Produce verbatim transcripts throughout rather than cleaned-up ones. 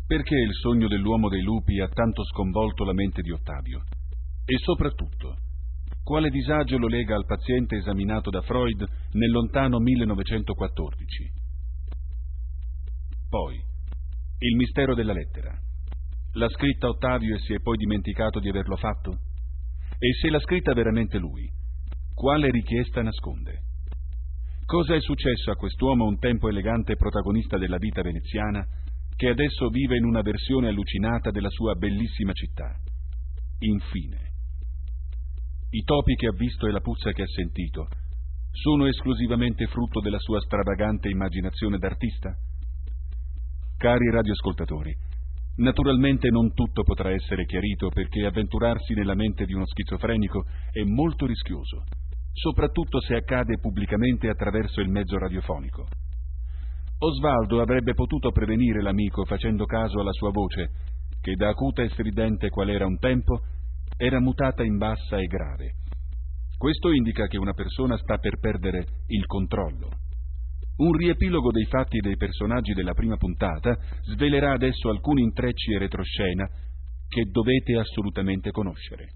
Perché il sogno dell'uomo dei lupi ha tanto sconvolto la mente di Ottavio? E soprattutto, quale disagio lo lega al paziente esaminato da Freud nel lontano millenovecentoquattordici? Poi, il mistero della lettera. L'ha scritta Ottavio e si è poi dimenticato di averlo fatto? E se l'ha scritta veramente lui, quale richiesta nasconde? Cosa è successo a quest'uomo un tempo elegante protagonista della vita veneziana, che adesso vive in una versione allucinata della sua bellissima città? Infine, i topi che ha visto e la puzza che ha sentito sono esclusivamente frutto della sua stravagante immaginazione d'artista? Cari radioascoltatori, naturalmente non tutto potrà essere chiarito, perché avventurarsi nella mente di uno schizofrenico è molto rischioso, soprattutto se accade pubblicamente attraverso il mezzo radiofonico. Osvaldo avrebbe potuto prevenire l'amico facendo caso alla sua voce, che da acuta e stridente qual era un tempo, era mutata in bassa e grave. Questo indica che una persona sta per perdere il controllo. Un riepilogo dei fatti e dei personaggi della prima puntata svelerà adesso alcuni intrecci e retroscena che dovete assolutamente conoscere.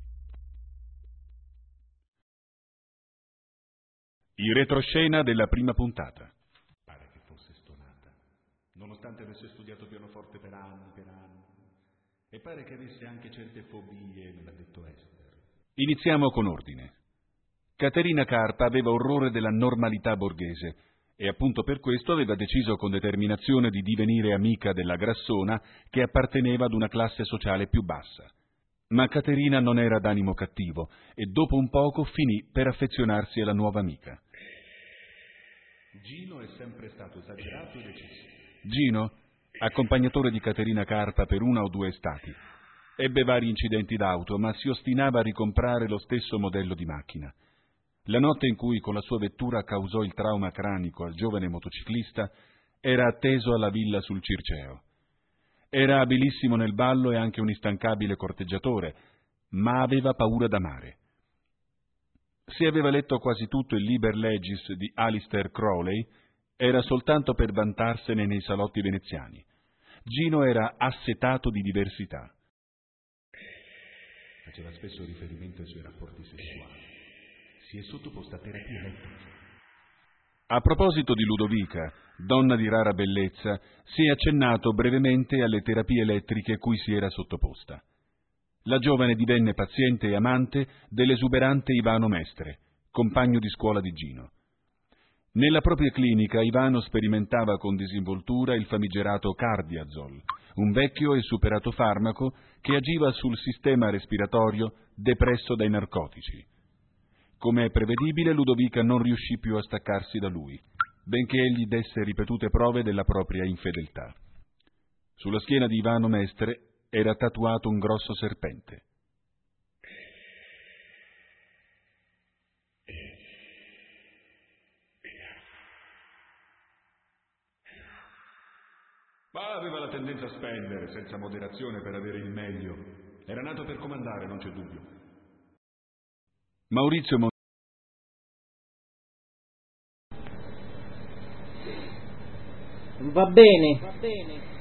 I retroscena della prima puntata. Pare che fosse stonata, nonostante avesse studiato pianoforte per anni, per anni. E pare che avesse anche certe fobie, me l'ha detto Esther. Iniziamo con ordine. Caterina Carpa aveva orrore della normalità borghese e appunto per questo aveva deciso con determinazione di divenire amica della Grassona, che apparteneva ad una classe sociale più bassa. Ma Caterina non era d'animo cattivo e dopo un poco finì per affezionarsi alla nuova amica. Gino è sempre stato esagerato ed eccessivo. Gino, accompagnatore di Caterina Carpa per una o due estati, ebbe vari incidenti d'auto, ma si ostinava a ricomprare lo stesso modello di macchina. La notte in cui con la sua vettura causò il trauma cranico al giovane motociclista era atteso alla villa sul Circeo. Era abilissimo nel ballo e anche un instancabile corteggiatore, ma aveva paura d'amare. Se aveva letto quasi tutto il Liber Legis di Aleister Crowley, era soltanto per vantarsene nei salotti veneziani. Gino era assetato di diversità. Faceva spesso riferimento ai suoi rapporti sessuali. Si è sottoposta a terapia elettrica. A proposito di Ludovica, donna di rara bellezza, si è accennato brevemente alle terapie elettriche cui si era sottoposta. La giovane divenne paziente e amante dell'esuberante Ivano Mestre, compagno di scuola di Gino. Nella propria clinica Ivano sperimentava con disinvoltura il famigerato Cardiazol, un vecchio e superato farmaco che agiva sul sistema respiratorio depresso dai narcotici. Come è prevedibile, Ludovica non riuscì più a staccarsi da lui, benché egli desse ripetute prove della propria infedeltà. Sulla schiena di Ivano Mestre era tatuato un grosso serpente. Ma aveva la tendenza a spendere senza moderazione per avere il meglio. Era nato per comandare, non c'è dubbio. Maurizio Mon- Va bene. Va bene.